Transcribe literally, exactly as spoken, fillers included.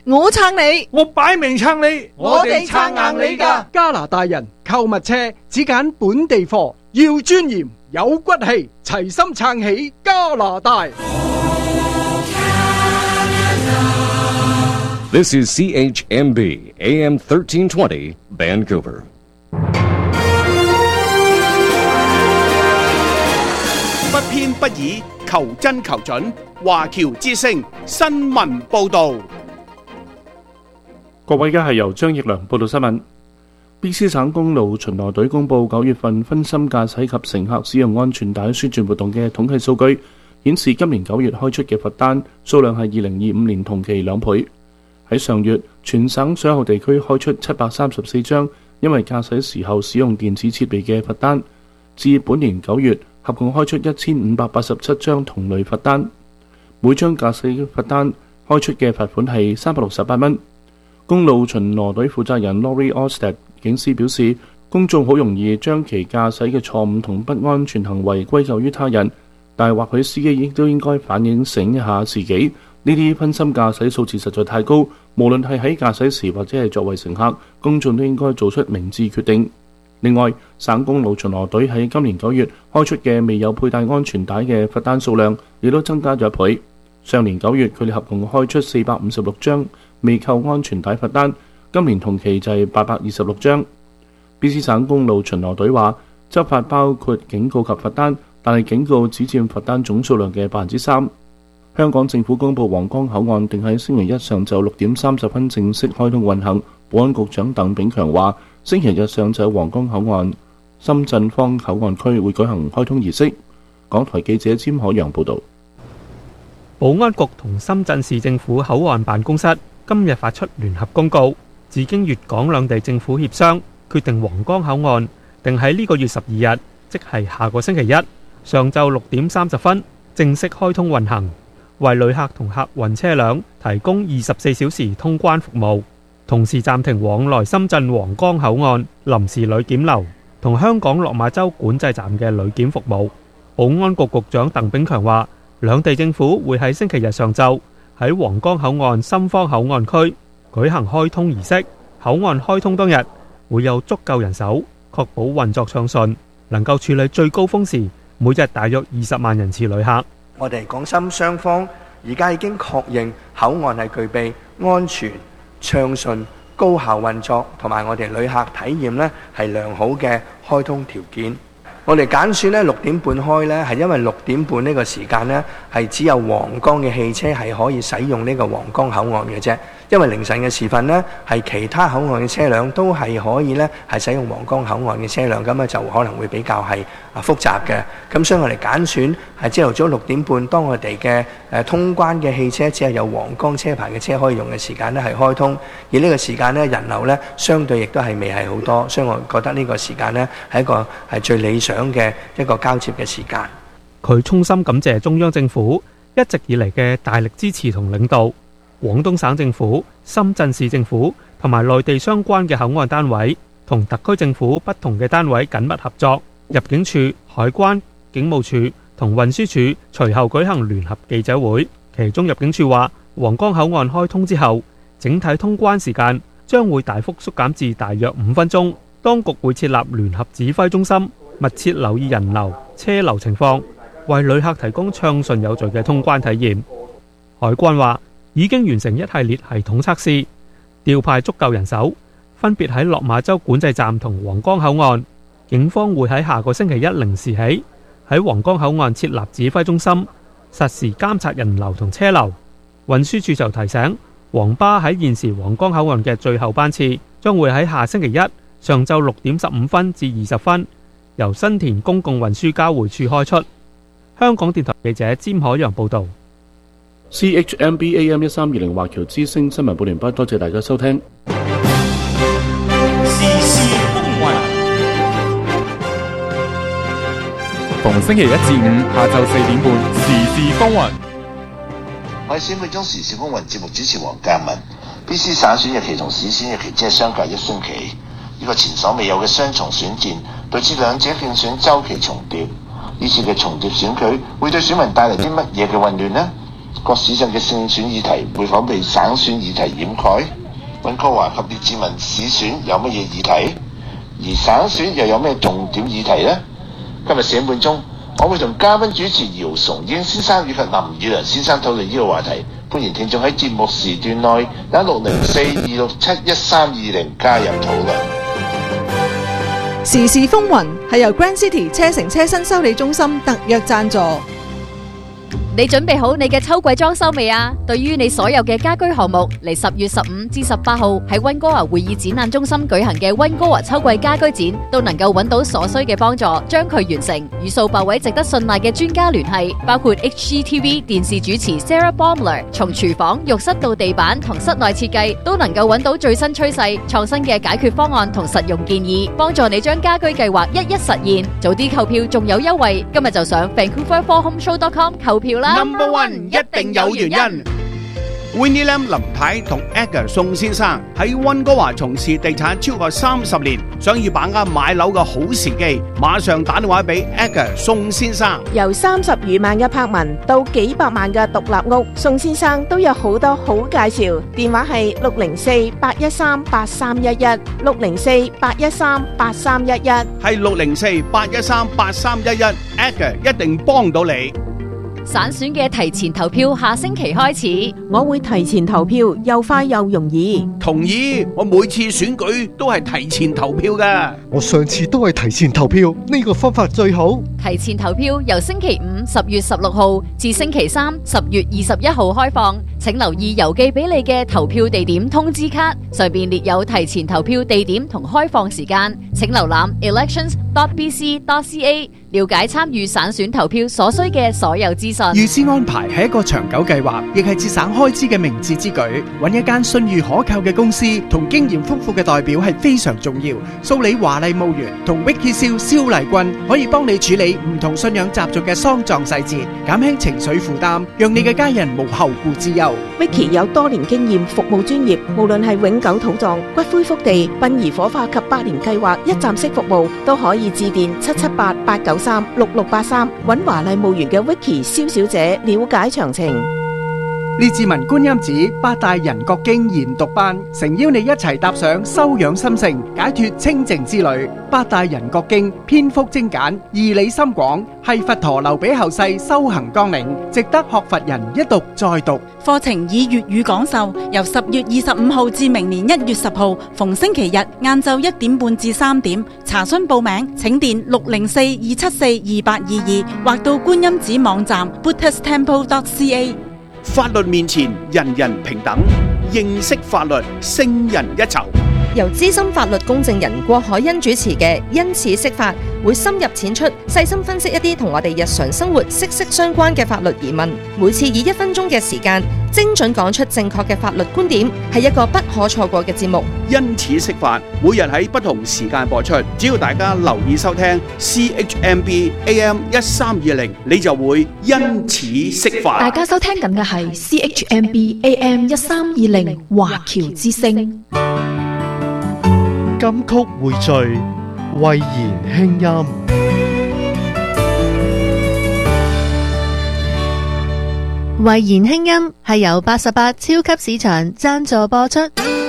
我撐你， 我擺明撐你， 我哋撐硬你㗎。 加拿大人購物車只揀本地貨，要尊嚴有骨氣，齊心撐起加拿大。 This is C H M B A M thirteen twenty Vancouver. 不偏不倚，求真求準。華僑之聲新聞報導。 各位，而家係由張奕良報道新聞。B C 省公路巡邏隊公佈九月份分心駕駛及乘客使用安全帶宣傳活動嘅統計數據，顯示今年九月開出嘅罰單數量係二零二五年同期兩倍。喺上月，全省所有地區開出七百三十四張因為駕駛時候使用電子設備嘅罰單，至本年九月合共開出一千五百八十七張同類罰單，每張駕駛罰單開出嘅罰款係三百六十八蚊。公路巡邏隊負責人 Laurie Ostead 警司表示，公眾好容易將其駕駛嘅錯誤同不安全行為歸咎於他人，但係或許司機亦都應該反省醒一下自己。呢啲分心駕駛數字實在太高，無論係喺駕駛時或者係作為乘客，公眾都應該做出明智決定。另外，省公路巡邏隊喺今年九月開出嘅未有佩戴安全帶嘅罰單數量，亦都增加咗一倍。上年九月，佢哋合共開出四百五十六張未扣安全帶罰單，今年同期就係八百二十六張。B C 省公路巡邏隊話，執法包括警告及罰單，但係警告只佔罰單總數量嘅百分之三。香港政府公布皇崗口岸定喺星期一上晝六點三十分正式開通運行。保安局長鄧炳強話，星期日上晝皇崗口岸深圳方口岸區會舉行開通儀式。港台記者詹海洋報導。 保安局同深圳市政府口岸辦公室今日發出聯合公告，自經粵港兩地政府協商，決定皇崗口岸定喺呢個月十二日，即係下個星期一上晝六點三十分正式開通運行，為旅客同客運車輛提供二十四小時通關服務，同時暫停往來深圳皇崗口岸臨時旅檢樓同香港落馬洲管制站嘅旅檢服務。保安局局長鄧炳強話，兩地政府會喺星期日上晝喺皇崗口岸深方口岸區舉行開通儀式。口岸開通當日會有足夠人手，確保運作暢順，能夠處理最高峰時每日大約二十萬人次旅客。 我哋港深雙方而家已經確認口岸係具備安全、暢順、高效運作同埋我哋旅客體驗呢係良好嘅開通條件。我哋揀選呢六點半開呢，係因為六點半呢個時間呢係只有皇崗嘅汽車係可以使用呢個皇崗口岸嘅啫。因為凌晨嘅時分呢，係其他口岸嘅車輛都係可以呢係使用皇崗口岸嘅車輛，咁啊就可能會比較係啊複雜嘅。咁所以我哋揀選係朝頭早六點半，當我哋嘅誒通關嘅汽車只係有皇崗車牌嘅車可以用嘅時間呢係開通，而呢個時間呢人流呢相對亦都係未係好多，所以我覺得呢個時間呢係一個係最理想嘅一個交接嘅時間。 佢衷心感謝中央政府一直以嚟嘅大力支持同領導，廣東省政府、深圳市政府同埋內地相關嘅口岸單位同特區政府不同嘅單位緊密合作。入境處、海關、警務處同運輸處隨後舉行聯合記者會，其中入境處話，皇崗口岸開通之後，整體通關時間將會大幅縮減至大約五分鐘。當局會設立聯合指揮中心，密切留意人流、車流情況，為旅客提供暢順有序嘅通關體驗。海關話已經完成一系列系統測試，調派足夠人手，分別喺落馬洲管制站同皇崗口岸。警方會喺下個星期一零時起喺皇崗口岸設立指揮中心，實時監察人流同車流。運輸署就提醒，黃巴喺現時皇崗口岸嘅最後班次將會喺下星期一上晝六點十五分至二十分由新田公共運輸交匯處開出。香港電台記者詹海洋報道。 C H M B A M 一三二零華僑之聲新聞報完畢，多謝大家收聽。 時事風雲，逢星期一至五下晝四點半，時事風雲。 我係選舉中時事風雲節目主持黃嘉文。B C 省選日期同市選日期只係相隔一星期，呢個前所未有嘅雙重選戰，導致兩者競選週期重疊。呢次嘅重疊選舉會對選民帶嚟啲乜嘢嘅混亂呢？ 各市鎮嘅勝選議題會否被省選議題掩蓋？溫哥華及列治文市選有乜嘢議題？而省選又有咩重點議題呢？今日四點半鐘，我會同嘉賓主持姚崇英先生以及林宇良先生討論呢個話題。歡迎聽眾喺節目時段內打六零四二六七一三二零加入討論。 時事風雲係由 Grand City 車城車身修理中心特約贊助。 你準備好你嘅秋季裝修未啊？對於你所有嘅家居項目，嚟十月十五至十八號喺溫哥華會議展覽中心舉行嘅溫哥華秋季家居展，都能夠揾到所需嘅幫助，將佢完成。與數百位值得信賴嘅專家聯繫，包括 H G T V 電視主持 Sarah Baumler， 從廚房、浴室到地板同室內設計，都能夠揾到最新趨勢、創新嘅解決方案同實用建議，幫助你將家居計劃一一實現。早啲購票仲有優惠，今日就上 Vancouver for home show dot com 購票啦。 Number one 一定有原因。Winnie Lam 林太同 Edgar 宋先生喺溫哥華從事地產超過三十年，想要把握買樓嘅好時機，馬上打電話俾 Edgar 宋先生。 由三十餘萬嘅柏文到幾百萬嘅獨立屋，宋先生都有好多好介紹。電話係六零四八一三八三一一，六零四八一三八三一一， 係六零四八一三八三一一 ，Edgar 一定幫到你。 省選嘅提前投票下星期開始， 我會提前投票，又快又容易。 同意，我每次選舉都係提前投票㗎。 我上次都係提前投票，呢個方法最好。 提前投票由星期五十月十六號至星期三十月二十一號開放，請留意郵寄俾你嘅投票地點通知卡，上邊列有提前投票地點同開放時間，請瀏覽 elections dot b c dot c a 了解參與省選投票所需嘅所有資訊。 預先安排係一個長久計劃，亦係節省開支嘅明智之舉。揾一間信譽可靠嘅公司同經驗豐富嘅代表係非常重要。蘇里華麗墓園同 Vicky 蕭蕭麗君可以幫你處理唔同信仰習俗嘅喪葬細節，減輕情緒負擔，讓你嘅家人無後顧之憂。 Vicky 有多年經驗，服務專業，無論係永久土葬、骨灰福地、殯儀火化及百年計劃一站式服務，都可以致電七七八八九三六六八三，揾華麗墓園嘅 Vicky 蕭小姐了解詳情。 列治文觀音寺八大人國經研讀班，誠邀你一齊踏上修養心性、解脫清淨之旅。八大人國經篇幅精簡，義理深廣，係佛陀留俾後世修行綱領，值得學佛人一讀再讀。 課程以粵語講授，由十月二十五號至明年一月十號，逢星期日晏晝一點半至三點。查詢報名，請電六零四二七四二八二二，或到觀音寺網站 buddhist temple dot c a。 法律面前人人平等，認識法律勝人一籌。 由資深法律公證人郭海欣主持嘅因此釋法，會深入淺出，細心分析一啲同我哋日常生活息息相關嘅法律疑問。每次以一分鐘嘅時間，精準講出正確嘅法律觀點，係一個不可錯過嘅節目。 因此釋法，每日喺不同時間播出，只要大家留意收聽 C H M B A M 一三二零，你就會因此釋法。 大家收聽緊嘅係 C H M B A M 一三二零華僑之聲。 金曲匯聚，慧言輕音。 慧言輕音係由八十八超級市場贊助播出。